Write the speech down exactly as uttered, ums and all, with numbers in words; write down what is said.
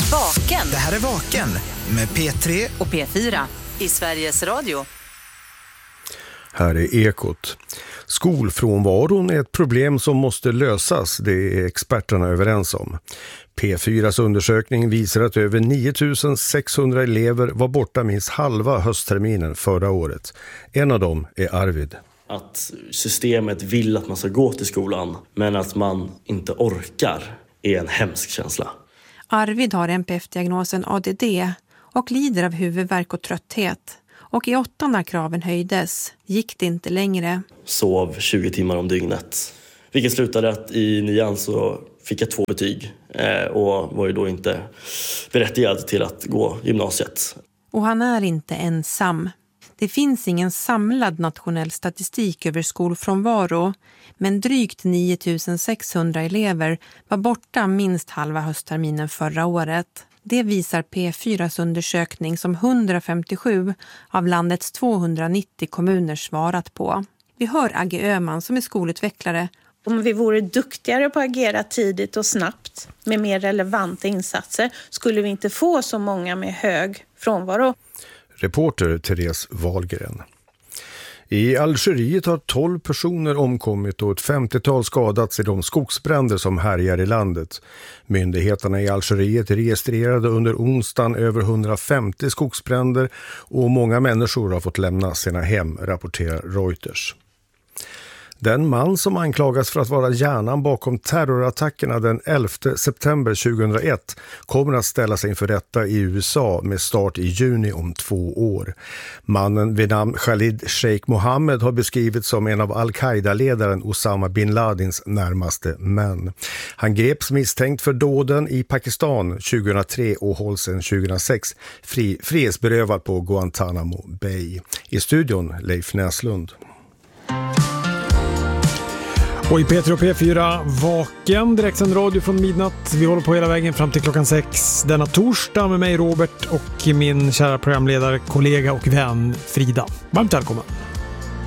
Vaken. Det här är Vaken med P tre och P fyra i Sveriges Radio. Här är Ekot. Skolfrånvaron är ett problem som måste lösas, det är experterna överens om. P fyras undersökning visar att över nio tusen sexhundra elever var borta minst halva höstterminen förra året. En av dem är Arvid. Att systemet vill att man ska gå till skolan, men att man inte orkar, är en hemsk känsla. Arvid har N P F-diagnosen A D D och lider av huvudvärk och trötthet. Och i åttan när kraven höjdes gick det inte längre. Sov tjugo timmar om dygnet. Vilket slutade att i nian så fick jag två betyg. Och var ju då inte berättigad till att gå gymnasiet. Och han är inte ensam. Det finns ingen samlad nationell statistik över skolfrånvaro. Men drygt nio tusen sexhundra elever var borta minst halva höstterminen förra året. Det visar P fyras undersökning som hundrafemtiosju av landets tvåhundranittio kommuner svarat på. Vi hör Agge Öhman som är skolutvecklare. Om vi vore duktigare på att agera tidigt och snabbt med mer relevanta insatser skulle vi inte få så många med hög frånvaro. Reporter Therese Wahlgren. I Algeriet har tolv personer omkommit och ett femtiotal skadats i de skogsbränder som härjar i landet. Myndigheterna i Algeriet registrerade under onsdagen över hundrafemtio skogsbränder och många människor har fått lämna sina hem, rapporterar Reuters. Den man som anklagas för att vara hjärnan bakom terrorattackerna den elfte september tjugohundraett kommer att ställa sig inför rätta i U S A med start i juni om två år. Mannen vid namn Khalid Sheikh Mohammed har beskrivits som en av Al-Qaida-ledaren Osama bin Ladins närmaste män. Han greps misstänkt för dåden i Pakistan tjugohundratre och hålls sedan tjugohundrasex fri, frihetsberövad på Guantanamo Bay. I studion Leif Näslund. Och i P tre och P fyra Vaken, direktsänd radio från midnatt. Vi håller på hela vägen fram till klockan sex denna torsdag med mig Robert och min kära programledare, kollega och vän Frida. Varmt välkommen!